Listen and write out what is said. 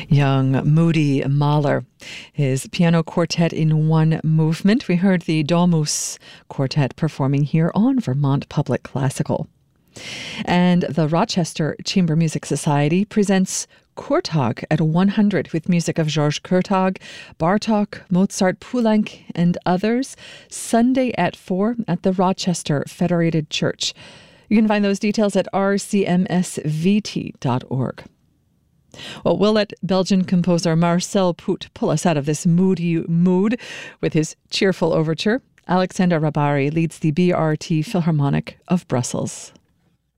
Young Moody Mahler, his piano quartet in one movement. We heard the Domus Quartet performing here on Vermont Public Classical. And the Rochester Chamber Music Society presents Kurtag at 100 with music of Georges Kurtag, Bartók, Mozart, Poulenc, and others, Sunday at 4 at the Rochester Federated Church. You can find those details at rcmsvt.org. Well, we'll let Belgian composer Marcel Poot pull us out of this moody mood with his cheerful overture. Alexander Rabari leads the BRT Philharmonic of Brussels.